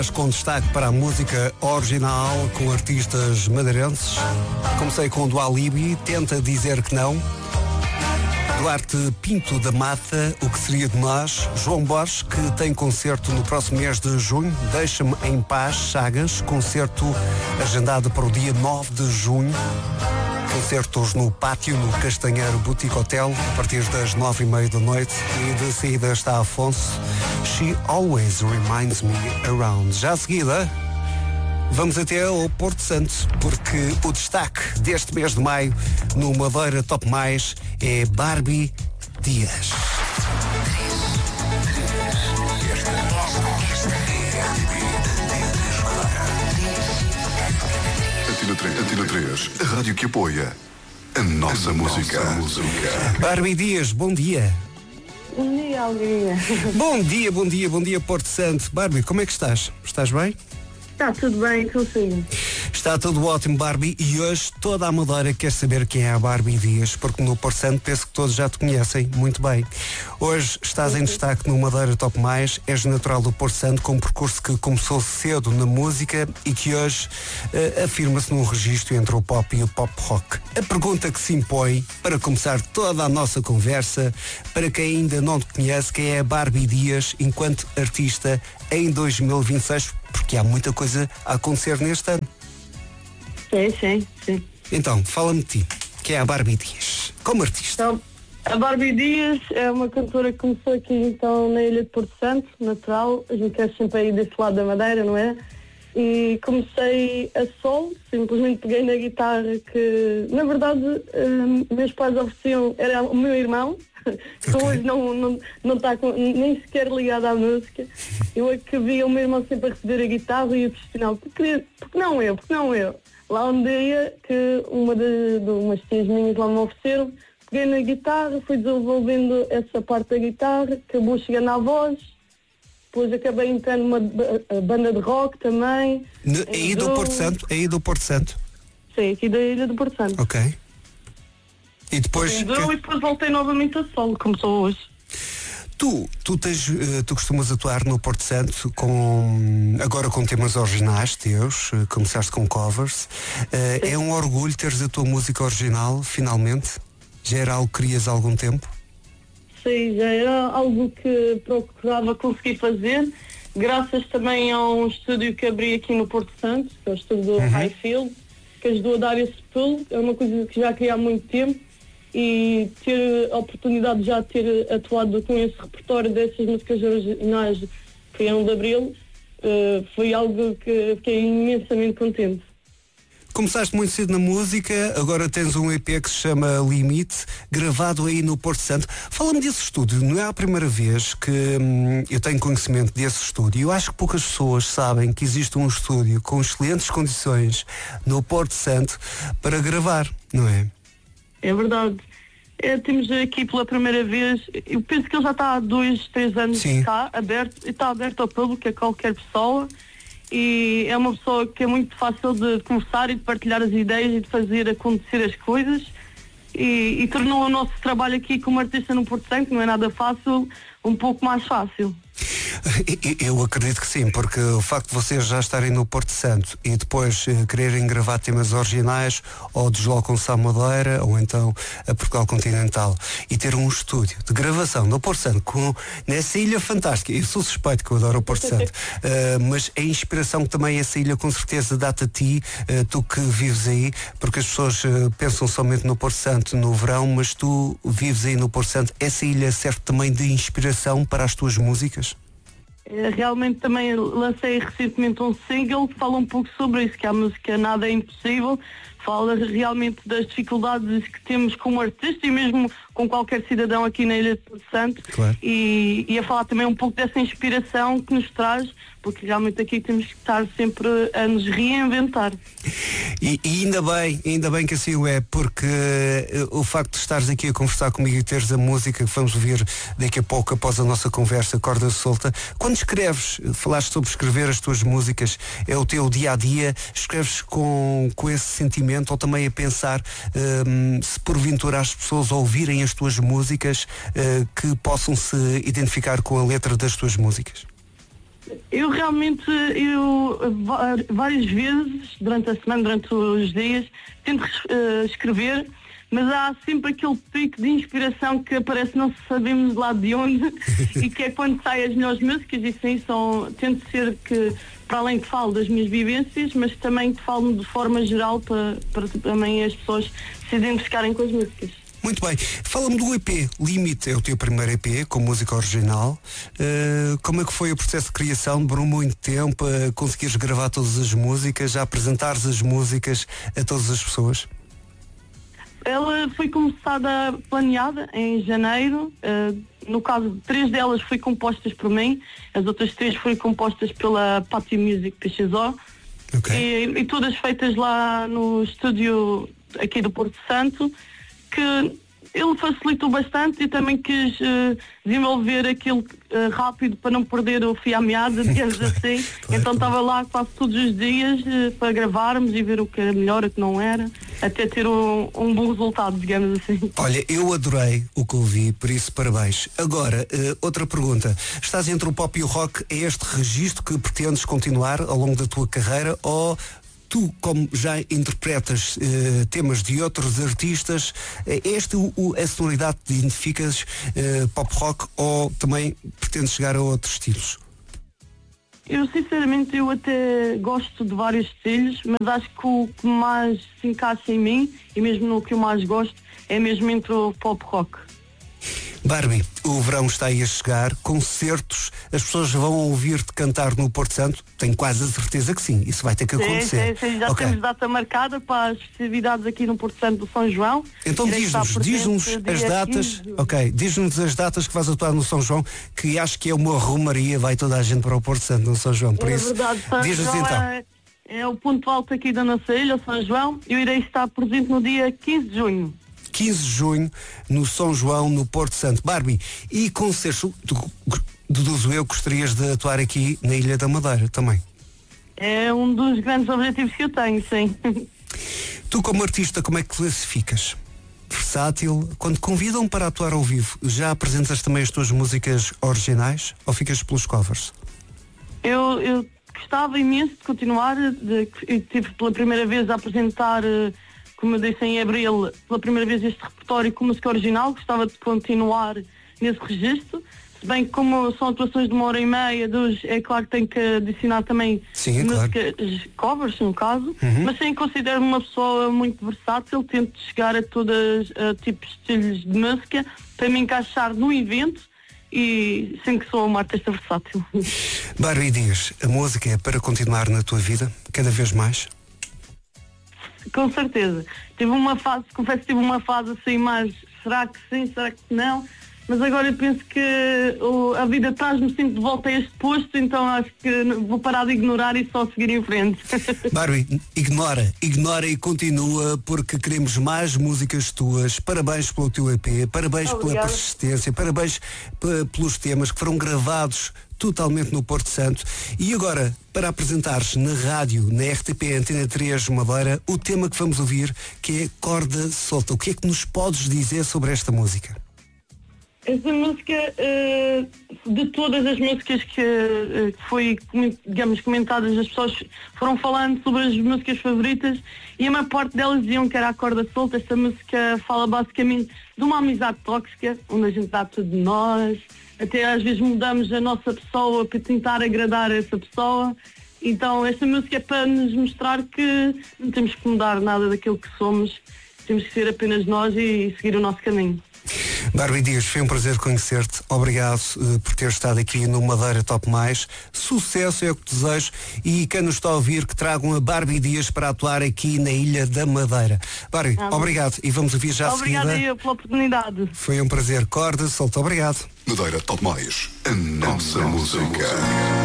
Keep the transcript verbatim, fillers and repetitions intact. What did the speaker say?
Com destaque para a música original com artistas madeirenses. Comecei com Dua Lipa, Tenta Dizer Que Não. Duarte Pinto da Mata, O Que Seria de Nós. João Borges, que tem concerto no próximo mês de junho. Deixa-me em Paz, Chagas, concerto agendado para o dia nove de junho. Concertos no Pátio, no Castanheiro Boutique Hotel, a partir das nove e meia da noite. E de saída está Afonso, She Always Reminds Me Around. Já a seguida, vamos até ao Porto Santo, porque o destaque deste mês de maio no Madeira Top Mais é Barbie Dias. Antena três, a rádio que apoia a nossa a música. Nossa música. Barbie Dias, bom dia. Bom dia, Alegria. Bom dia, bom dia, bom dia, Porto Santo. Barbie, como é que estás? Estás bem? Está tudo bem, consigo. Está tudo ótimo, Barbie, e hoje toda a Madeira quer saber quem é a Barbie Dias, porque no Porto Santo penso que todos já te conhecem muito bem. Hoje estás em destaque no Madeira Top Mais, és natural do Porto Santo, com um percurso que começou cedo na música e que hoje uh, afirma-se num registro entre o pop e o pop rock. A pergunta que se impõe, para começar toda a nossa conversa, para quem ainda não te conhece, quem é a Barbie Dias enquanto artista em dois mil e vinte e seis, porque há muita coisa a acontecer neste ano. Sim, sim, sim. Então, fala-me de ti, que é a Barbie Dias, como artista. Então, a Barbie Dias é uma cantora que começou aqui então na Ilha de Porto Santo, natural. A gente quer sempre ir desse lado da Madeira, não é? E comecei a solo, simplesmente peguei na guitarra que, na verdade, um, meus pais ofereciam, era o meu irmão, que okay. hoje não, não, não está com, nem sequer ligado à música. Eu é que via o meu irmão sempre a receber a guitarra e a profissional, porque, porque não eu, porque não eu. Lá um dia que uma de, de umas tias minhas lá me ofereceram, peguei na guitarra, fui desenvolvendo essa parte da guitarra, acabou chegando à voz, depois acabei entrando numa banda de rock também. No, aí do Porto Santo? Aí do Porto Santo? Sim, aqui da Ilha do Porto Santo. Ok. E depois... Que... E depois voltei novamente a solo, como sou hoje. Tu, tu, tens, tu costumas atuar no Porto Santo com, agora com temas originais teus, começaste com covers. Uh, é um orgulho teres a tua música original, finalmente? Já era algo que querias há algum tempo? Sim, já era algo que procurava conseguir fazer, graças também a um estúdio que abri aqui no Porto Santo, que é o estúdio do uhum. Highfield, que ajudou a dar esse pulo. É uma coisa que já queria há muito tempo. E ter a oportunidade de já ter atuado com esse repertório dessas músicas originais que é um de Abril, uh, foi algo que fiquei imensamente contente. Começaste muito cedo na música, agora tens um E P que se chama Limite, gravado aí no Porto Santo. Fala-me desse estúdio, não é a primeira vez que hum, eu tenho conhecimento desse estúdio. Eu acho que poucas pessoas sabem que existe um estúdio com excelentes condições no Porto Santo para gravar, não é? É verdade. É, temos aqui pela primeira vez, eu penso que ele já está há dois, três anos Sim. cá, aberto, está aberto ao público, a qualquer pessoa, e é uma pessoa que é muito fácil de conversar e de partilhar as ideias e de fazer acontecer as coisas, e, e tornou o nosso trabalho aqui como artista no Porto Santo, que não é nada fácil, um pouco mais fácil. Eu acredito que sim, porque o facto de vocês já estarem no Porto Santo e depois eh, quererem gravar temas originais, ou deslocam-se à Madeira ou então a Portugal Continental, e ter um estúdio de gravação no Porto Santo com, nessa ilha fantástica. Eu sou suspeito que eu adoro o Porto Santo, uh, mas a inspiração que também essa ilha com certeza dá-te a ti, uh, tu que vives aí, porque as pessoas uh, pensam somente no Porto Santo no verão, mas tu vives aí no Porto Santo. Essa ilha serve também de inspiração para as tuas músicas? Realmente também lancei recentemente um single que fala um pouco sobre isso, que a música Nada é Impossível, fala realmente das dificuldades que temos como artista e mesmo com qualquer cidadão aqui na Ilha de Porto Santo, claro. e, e a falar também um pouco dessa inspiração que nos traz, porque realmente aqui temos que estar sempre a nos reinventar. E, e ainda bem, ainda bem que assim o é, porque uh, o facto de estares aqui a conversar comigo e teres a música que vamos ouvir daqui a pouco após a nossa conversa, Corda Solta, quando escreves, falaste sobre escrever as tuas músicas, é o teu dia-a-dia, escreves com, com esse sentimento ou também a pensar um, se porventura as pessoas ouvirem as tuas músicas uh, que possam se identificar com a letra das tuas músicas? Eu realmente, eu várias vezes, durante a semana, durante os dias, tento uh, escrever, mas há sempre aquele pico de inspiração que aparece, não sabemos lá de onde, e que é quando saem as melhores músicas, e sim, são, tento ser que, para além que falo das minhas vivências, mas também que falo de forma geral para, para também as pessoas se identificarem com as músicas. Muito bem. Fala-me do E P. Limite é o teu primeiro E P, com música original. Uh, como é que foi o processo de criação? Demorou muito tempo a conseguires gravar todas as músicas, a apresentares as músicas a todas as pessoas? Ela foi começada, planeada em janeiro. Uh, no caso, três delas foi compostas por mim. As outras três foram compostas pela Patti Music P X O. Okay. E, e todas feitas lá no estúdio aqui do Porto Santo, que ele facilitou bastante e também quis uh, desenvolver aquilo uh, rápido para não perder o fio à meada, digamos assim. Claro. Então estava lá quase todos os dias uh, para gravarmos e ver o que era melhor, o que não era, até ter um, um bom resultado, digamos assim. Olha, eu adorei o que ouvi, por isso parabéns. Agora, uh, outra pergunta. Estás entre o pop e o rock, é este registro que pretendes continuar ao longo da tua carreira, ou tu, como já interpretas uh, temas de outros artistas, é esta o, a sonoridade que identificas uh, pop rock, ou também pretendes chegar a outros estilos? Eu sinceramente eu até gosto de vários estilos, mas acho que o que mais se encaixa em mim, e mesmo no que eu mais gosto, é mesmo entre o pop rock. Barbie, o verão está aí a chegar, concertos, as pessoas vão ouvir-te cantar no Porto Santo? Tenho quase a certeza que sim, isso vai ter que sim, acontecer. Sim, sim, já okay. temos data marcada para as festividades aqui no Porto Santo do São João. Então diz-nos, diz-nos as datas, ok, diz-nos as datas que vais atuar no São João, que acho que é uma romaria, vai toda a gente para o Porto Santo no São João, por é isso, verdade, diz-nos então. É, é o ponto alto aqui da nossa ilha, o São João. Eu irei estar presente no dia quinze de junho. quinze de junho, no São João, no Porto Santo. Barbie, e concertos, deduzo eu, gostarias de atuar aqui na Ilha da Madeira também? É um dos grandes objetivos que eu tenho, sim. Tu, como artista, como é que classificas? Versátil? Quando convidam para atuar ao vivo, já apresentas também as tuas músicas originais ou ficas pelos covers? Eu, eu gostava imenso de continuar, de, eu tive pela primeira vez a apresentar, como eu disse em abril, pela primeira vez este repertório com música original, gostava de continuar nesse registro, se bem que como são atuações de uma hora e meia, dos, é claro que tenho que adicionar também sim, músicas, claro. covers no caso, uhum. mas sim, considero-me uma pessoa muito versátil, tento chegar a todos uh, tipos de estilos de música para me encaixar no evento e sem que sou uma artista versátil. Barbie Dias, a música é para continuar na tua vida, cada vez mais? Com certeza. Tive uma fase, confesso que tive uma fase assim mais, será que sim, será que não? Mas agora eu penso que o, a vida traz-me sempre de volta a este posto, então acho que vou parar de ignorar e só seguir em frente. Barbie, ignora, ignora e continua, porque queremos mais músicas tuas. Parabéns pelo teu E P, parabéns Obrigada. Pela persistência, parabéns p- pelos temas que foram gravados totalmente no Porto Santo. E agora, para apresentares na rádio, na R T P Antena três Madeira, o tema que vamos ouvir, que é Corda Solta. O que é que nos podes dizer sobre esta música? Essa música, uh, de todas as músicas que uh, foi, digamos, comentadas, as pessoas foram falando sobre as músicas favoritas e a maior parte delas diziam que era a Corda Solta. Esta música fala basicamente de uma amizade tóxica, onde a gente dá tudo de nós, até às vezes mudamos a nossa pessoa para tentar agradar a essa pessoa. Então esta música é para nos mostrar que não temos que mudar nada daquilo que somos, temos que ser apenas nós e seguir o nosso caminho. Barbie Dias, foi um prazer conhecer-te. Obrigado uh, por ter estado aqui no Madeira Top Mais. Sucesso é o que desejo, e quem nos está a ouvir, que tragam a Barbie Dias para atuar aqui na Ilha da Madeira. Barbie, ah, obrigado, e vamos ouvir já a seguida. Obrigada pela oportunidade. Foi um prazer. Corda, solta, obrigado. Madeira Top Mais, a nossa música.